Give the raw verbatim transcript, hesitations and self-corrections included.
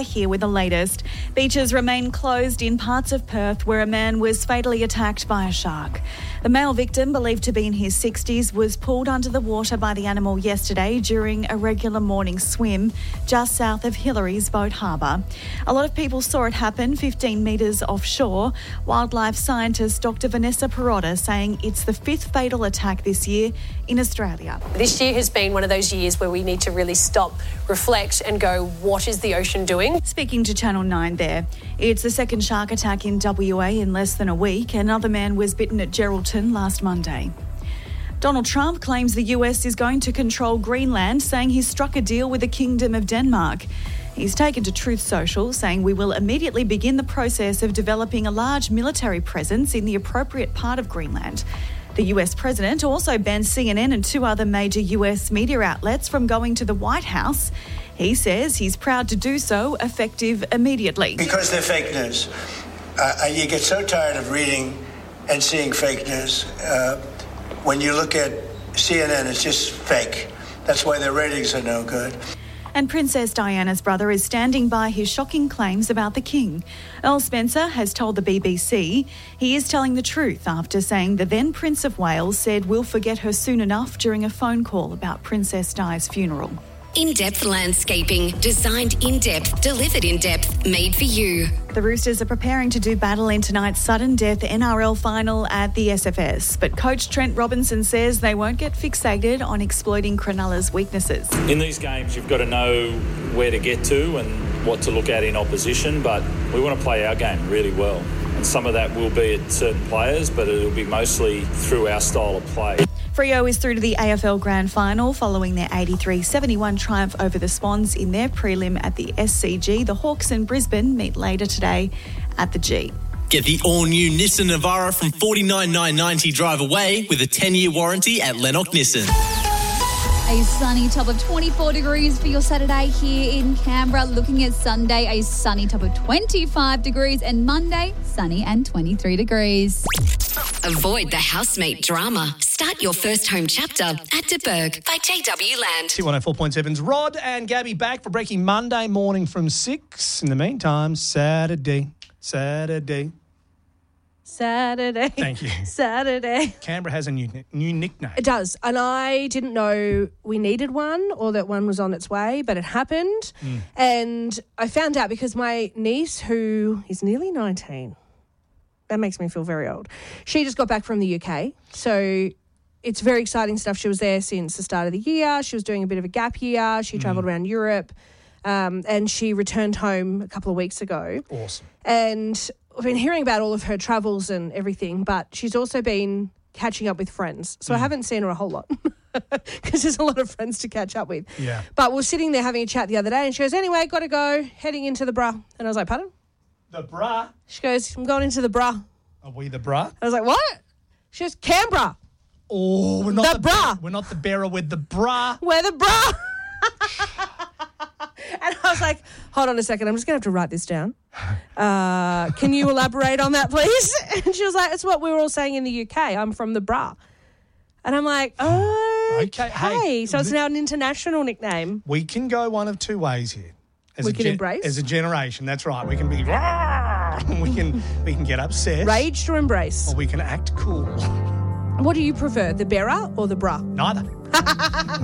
here with the latest. Beaches remain closed in parts of Perth where a man was fatally attacked by a shark. The male victim, believed to be in his sixties, was pulled under the water by the animal yesterday during a regular morning swim just south of Hillary's Boat Harbour. A lot of people saw it happen fifteen metres offshore. Wildlife scientist Doctor Vanessa Perotta saying it's the fifth fatal attack this year in Australia. This year has been one of those years where we need to really stop, reflect and go, what is the ocean doing? Speaking to Channel nine there, it's the second shark attack in W A in less than a week. Another man was bitten at Geraldton last Monday. Donald Trump claims the U S is going to control Greenland, saying he's struck a deal with the Kingdom of Denmark. He's taken to Truth Social, saying we will immediately begin the process of developing a large military presence in the appropriate part of Greenland. The U S president also banned C N N and two other major U S media outlets from going to the White House. He says he's proud to do so, effective immediately. Because they're fake news. Uh, you get so tired of reading and seeing fake news. Uh, when you look at C N N, it's just fake. That's why their ratings are no good. And Princess Diana's brother is standing by his shocking claims about the King. Earl Spencer has told the B B C he is telling the truth after saying the then Prince of Wales said we'll forget her soon enough during a phone call about Princess Di's funeral. In-depth landscaping, designed in-depth, delivered in-depth, made for you. The Roosters are preparing to do battle in tonight's sudden death N R L final at the S F S. But coach Trent Robinson says they won't get fixated on exploiting Cronulla's weaknesses. In these games, you've got to know where to get to and what to look at in opposition, but we want to play our game really well. And some of that will be at certain players, but it'll be mostly through our style of play. Freo is through to the A F L Grand Final following their eighty-three seventy-one triumph over the Swans in their prelim at the S C G. The Hawks and Brisbane meet later today at the G. Get the all-new Nissan Navara from forty-nine thousand nine hundred ninety drive away with a ten-year warranty at Lennox Nissan. A sunny top of twenty-four degrees for your Saturday here in Canberra. Looking at Sunday, a sunny top of twenty-five degrees, and Monday, sunny and twenty-three degrees. Avoid the housemate drama. Start your first home chapter at De Burg by J W Land. T one oh four point seven's Rod and Gabby back for breaking Monday morning from six. In the meantime, Saturday, Saturday. Saturday. Thank you. Saturday. Canberra has a new new nickname. It does. And I didn't know we needed one or that one was on its way, but it happened. Mm. And I found out because my niece, who is nearly nineteen, that makes me feel very old, she just got back from the U K. So it's very exciting stuff. She was there since the start of the year. She was doing a bit of a gap year. She travelled mm. around Europe um, and she returned home a couple of weeks ago. Awesome. And I've been hearing about all of her travels and everything, but she's also been catching up with friends. So mm. I haven't seen her a whole lot because there's a lot of friends to catch up with. Yeah. But we're sitting there having a chat the other day and she goes, anyway, got to go, heading into the bra. And I was like, pardon? The bra? She goes, I'm going into the bra. Are we the bra? I was like, what? She goes, Canberra. Oh, we're not the, the bra. We're not the bearer with the bra. We're the bra. And I was like, hold on a second, I'm just going to have to write this down. Uh, can you elaborate on that, please? And she was like, it's what we were all saying in the U K. I'm from the bra. And I'm like, oh, okay. Hey, so it's now an international nickname. We can go one of two ways here. As we a can ge- embrace? As a generation, that's right. We can be, we can we can get upset. Raged or embrace? Or we can act cool. What do you prefer, the bearer or the bra? Neither.